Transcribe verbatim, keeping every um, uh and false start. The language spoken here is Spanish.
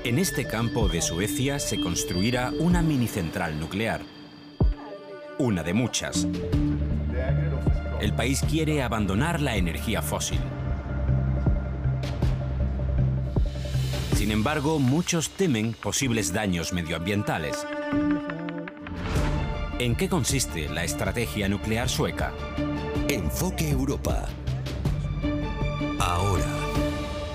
En este campo de Suecia se construirá una minicentral nuclear. Una de muchas. El país quiere abandonar la energía fósil. Sin embargo, muchos temen posibles daños medioambientales. ¿En qué consiste la estrategia nuclear sueca? Enfoque Europa. Ahora.